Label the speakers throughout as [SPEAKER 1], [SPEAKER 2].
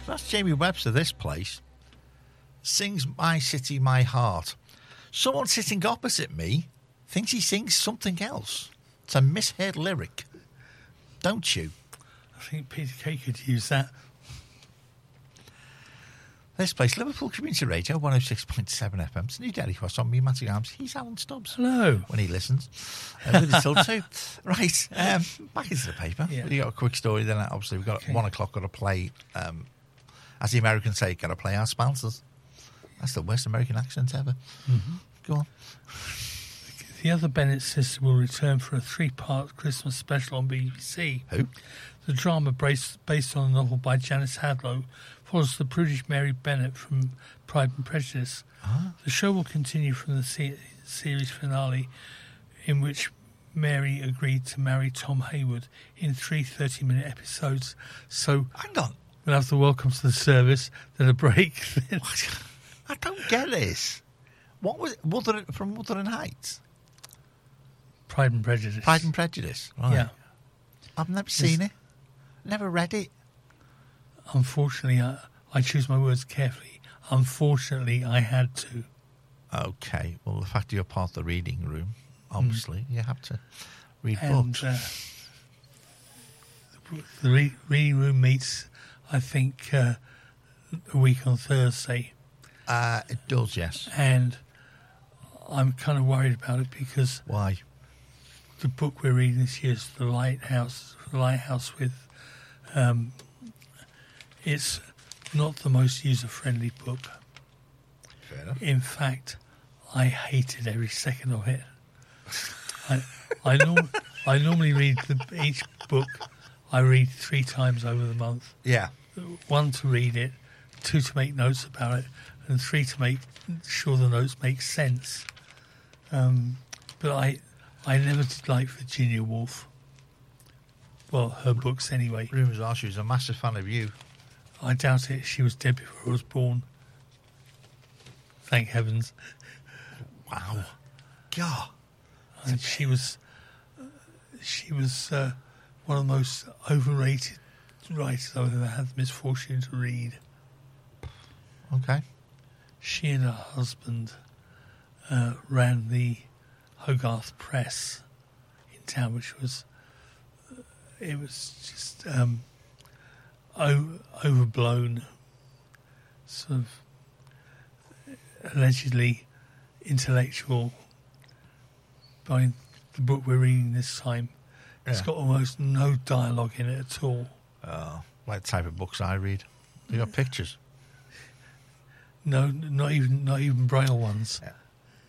[SPEAKER 1] That's Jamie Webster, this place. Sings My City, My Heart. Someone sitting opposite me thinks he sings something else. It's a misheard lyric. Don't you?
[SPEAKER 2] I think Peter Kay could use that.
[SPEAKER 1] This place, Liverpool Community Radio, 106.7 FM. It's New Delhi Cross on me, Matty Arms. He's Alan Stubbs.
[SPEAKER 2] Hello.
[SPEAKER 1] When he listens. With his till too. Right, back into the paper.
[SPEAKER 2] Yeah.
[SPEAKER 1] We've got a quick story. Then obviously we've got 1 o'clock, got to play, as the Americans say, got to play our sponsors. That's the worst American accent ever.
[SPEAKER 2] Mm-hmm.
[SPEAKER 1] Go on.
[SPEAKER 2] The Other Bennett Sisters will return for a 3-part Christmas special on BBC.
[SPEAKER 1] Who?
[SPEAKER 2] The drama, based on a novel by Janice Hadlow, follows the prudish Mary Bennett from Pride and Prejudice.
[SPEAKER 1] Ah.
[SPEAKER 2] The show will continue from the series finale, in which Mary agreed to marry Tom Hayward in 3 30-minute episodes. So,
[SPEAKER 1] Hang on.
[SPEAKER 2] we'll have the welcome to the service, then a break.
[SPEAKER 1] I don't get this. What was it? From Wuthering Heights?
[SPEAKER 2] Pride and Prejudice.
[SPEAKER 1] Pride and Prejudice. Right.
[SPEAKER 2] Yeah.
[SPEAKER 1] I've never seen it. Never read it.
[SPEAKER 2] Unfortunately, I choose my words carefully. Unfortunately, I had to.
[SPEAKER 1] Okay. Well, the fact you're part of the reading room, obviously, you have to read
[SPEAKER 2] And
[SPEAKER 1] books.
[SPEAKER 2] the reading room meets, I think, a week on Thursday.
[SPEAKER 1] It does, yes.
[SPEAKER 2] And I'm kind of worried about it because
[SPEAKER 1] Why?
[SPEAKER 2] the book we're reading this year is The Lighthouse with... it's not the most user-friendly book.
[SPEAKER 1] Fair enough.
[SPEAKER 2] In fact, I hated every second of it. I normally read each book. I read 3 times over the month.
[SPEAKER 1] Yeah.
[SPEAKER 2] 1 to read it, 2 to make notes about it, and 3 to make sure the notes make sense. But I never did like Virginia Woolf. Well, her books anyway.
[SPEAKER 1] Rumours are she was a massive fan of you.
[SPEAKER 2] I doubt it. She was dead before I was born. Thank heavens.
[SPEAKER 1] Wow. God.
[SPEAKER 2] And she was one of the most overrated writers I've ever had the misfortune to read.
[SPEAKER 1] Okay.
[SPEAKER 2] She and her husband ran the Hogarth Press in town, which was it was just overblown, sort of allegedly intellectual. By the book we're reading this time, it's got almost no dialogue in it at all.
[SPEAKER 1] Oh, like the type of books I read. They got pictures.
[SPEAKER 2] No, not even Braille ones.
[SPEAKER 1] Yeah.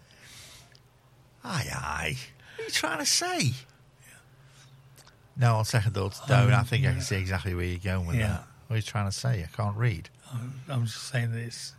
[SPEAKER 1] Aye. What are you trying to say? No, on second thoughts, don't. I think I can see exactly where you're going with that. What are you trying to say? I can't read.
[SPEAKER 2] I'm just saying that it's...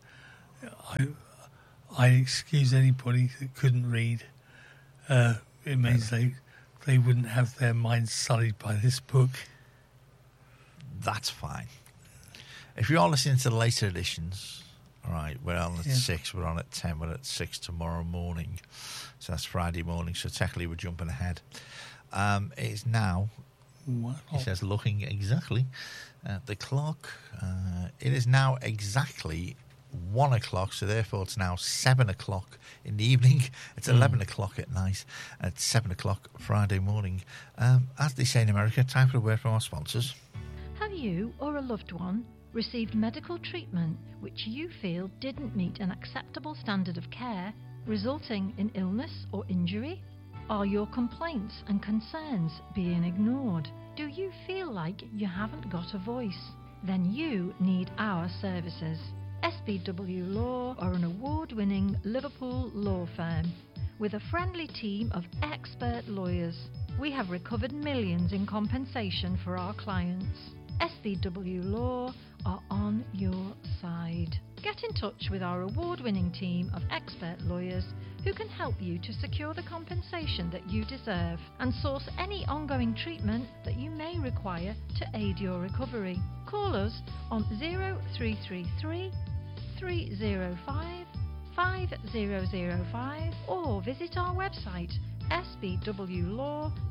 [SPEAKER 2] I excuse anybody that couldn't read. It means they wouldn't have their minds sullied by this book.
[SPEAKER 1] That's fine. If you are listening to the later editions, all right, we're on at 6, we're on at 10, we're at 6 tomorrow morning. So that's Friday morning, so technically we're jumping ahead. It is now, it says looking exactly at the clock, it is now exactly 1 o'clock, so therefore it's now 7 o'clock in the evening. It's 11 o'clock at night, and it's 7 o'clock Friday morning. As they say in America, time for a word from our sponsors.
[SPEAKER 3] Have you or a loved one received medical treatment which you feel didn't meet an acceptable standard of care, resulting in illness or injury? Are your complaints and concerns being ignored? Do you feel like you haven't got a voice? Then you need our services. SBW Law are an award-winning Liverpool law firm with a friendly team of expert lawyers. We have recovered millions in compensation for our clients. SBW Law are on your side. Get in touch with our award-winning team of expert lawyers who can help you to secure the compensation that you deserve and source any ongoing treatment that you may require to aid your recovery. Call us on 0333 305 5005 or visit our website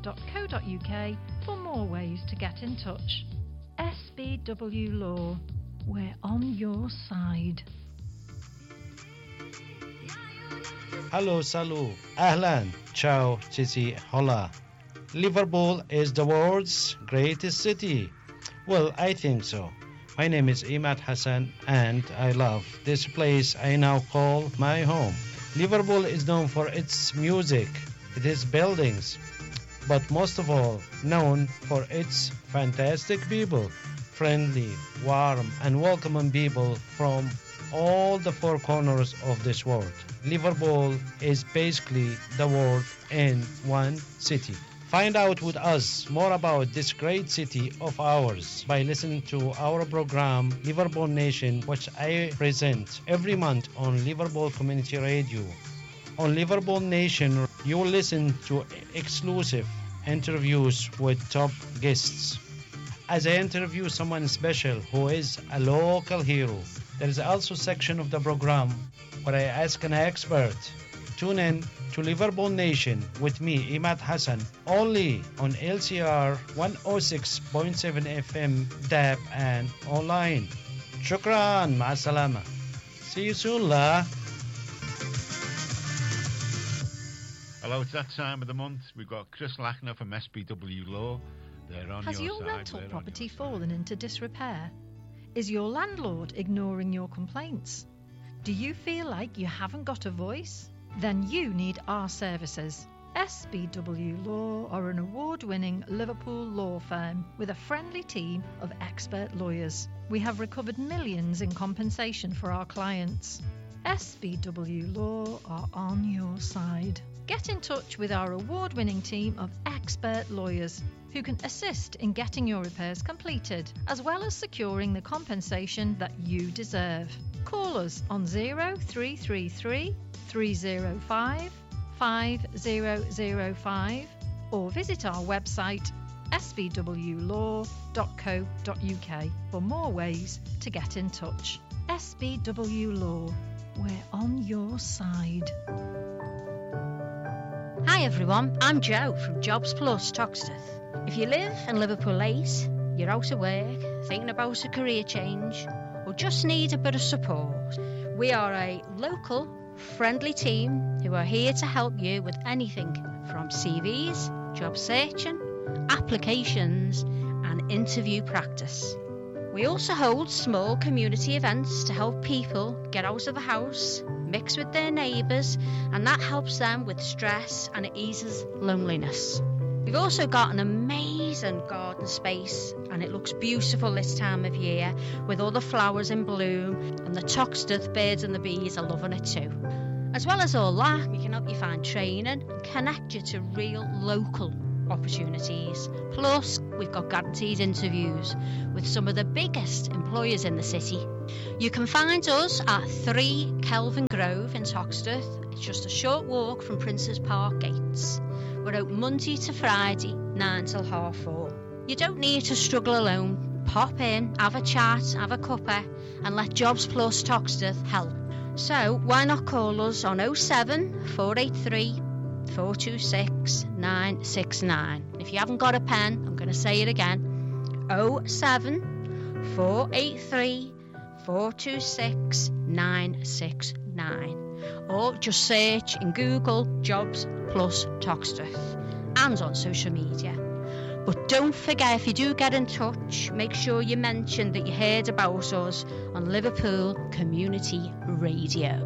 [SPEAKER 3] sbwlaw.co.uk for more ways to get in touch. SBW Law. We're on your side.
[SPEAKER 4] Hello, salut, ahlan, ciao, titi, hola. Liverpool is the world's greatest city. Well, I think so. My name is Imad Hassan and I love this place I now call my home. Liverpool is known for its music, its buildings, but most of all known for its fantastic people, friendly, warm and welcoming people from all the four corners of this world. Liverpool is basically the world in one city. Find out with us more about this great city of ours by listening to our program Liverpool Nation, which I present every month on Liverpool Community Radio. On Liverpool Nation, you will listen to exclusive interviews with top guests. As I interview someone special who is a local hero, there is also a section of the program where I ask an expert. Tune in to Liverpool Nation with me, Imad Hassan, only on LCR 106.7 FM, DAB and online. Shukran, ma'asalama. See you soon, la.
[SPEAKER 5] Hello, it's that time of the month. We've got Chris Lackner from SBW Law. They're on
[SPEAKER 3] Has your
[SPEAKER 5] side.
[SPEAKER 3] rental property fallen into disrepair? Is your landlord ignoring your complaints? Do you feel like you haven't got a voice? Then you need our services. SBW Law are an award-winning Liverpool law firm with a friendly team of expert lawyers. We have recovered millions in compensation for our clients. SBW Law are on your side. Get in touch with our award-winning team of expert lawyers who can assist in getting your repairs completed, as well as securing the compensation that you deserve. Call us on 0333 305 5005 or visit our website sbwlaw.co.uk for more ways to get in touch. SBW Law, we're on your side.
[SPEAKER 6] Hi everyone, I'm Jo from Jobs Plus Toxteth. If you live in Liverpool 8, you're out of work, thinking about a career change, or just need a bit of support, we are a local, friendly team who are here to help you with anything from CVs, job searching, applications, and interview practice. We also hold small community events to help people get out of the house, mix with their neighbours, and that helps them with stress and it eases loneliness. We've also got an amazing garden space and it looks beautiful this time of year with all the flowers in bloom, and the Toxteth birds and the bees are loving it too. As well as all that, we can help you find training and connect you to real local opportunities. Plus, we've got guaranteed interviews with some of the biggest employers in the city. You can find us at 3 Kelvin Grove in Toxteth. It's just a short walk from Princes Park gates. We're open Monday to Friday, 9 till 4:30. You don't need to struggle alone. Pop in, have a chat, have a cuppa, and let Jobs Plus Toxteth help. So why not call us on 07 483 426 969. If you haven't got a pen, I'm going to say it again. 07 483 426 969. Or just search in Google Jobs Plus Toxteth and on social media. But don't forget, if you do get in touch, make sure you mention that you heard about us on Liverpool Community Radio.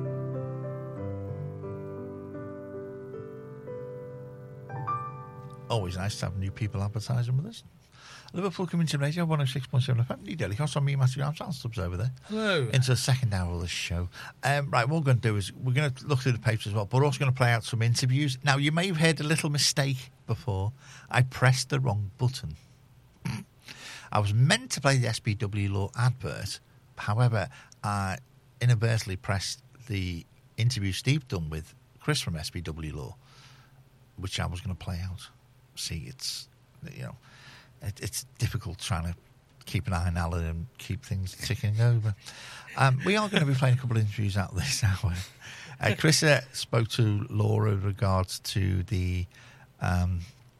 [SPEAKER 1] Always nice to have new people advertising with us. Liverpool Community Radio 106.7 FM, New Delhi. Cost on me, Matthew Armstrong's over there.
[SPEAKER 2] Hello.
[SPEAKER 1] Into the second hour of the show. Right, what we're going to do is we're going to look through the papers as well, but we're also going to play out some interviews. Now, you may have heard a little mistake before. I pressed the wrong button. I was meant to play the SBW Law advert. However, I inadvertently pressed the interview Steve done with Chris from SBW Law, which I was going to play out. See, it's, you know, it's difficult trying to keep an eye on Alan and keep things ticking over. We are going to be playing a couple of interviews out this hour. Chris spoke to Laura in regards to the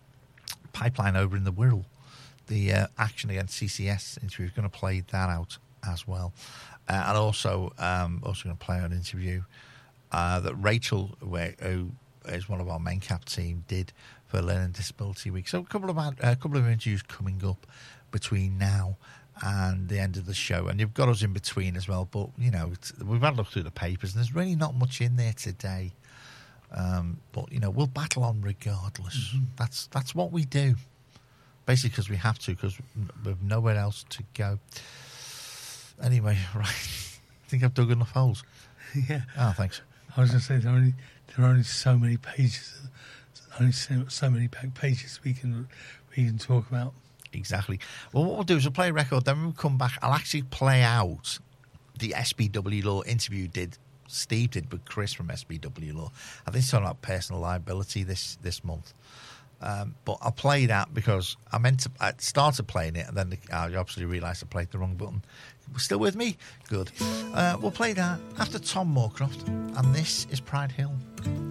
[SPEAKER 1] pipeline over in the Wirral, the action against CCS interview. We're going to play that out as well. And also going to play an interview that Rachel, who is one of our main cap team, did for Learning Disability Week. So a couple of interviews coming up between now and the end of the show, and you've got us in between as well. But we've had a look through the papers, and there's really not much in there today. But we'll battle on regardless. Mm-hmm. That's what we do, basically, because we have to, because we've nowhere else to go. Anyway, right. I think I've dug enough holes.
[SPEAKER 2] Yeah.
[SPEAKER 1] Oh, thanks.
[SPEAKER 2] I was going to say there are only so many pages, so many back pages we can talk about.
[SPEAKER 1] Exactly. Well, what we'll do is we'll play a record, then when we come back, I'll actually play out the SBW Law interview Steve did with Chris from SBW Law. I think it's talking about personal liability this month. But I'll play that because I started playing it, and then I obviously realised I played the wrong button. Still with me? Good. We'll play that after Tom Moorcroft, and this is Pride Hill.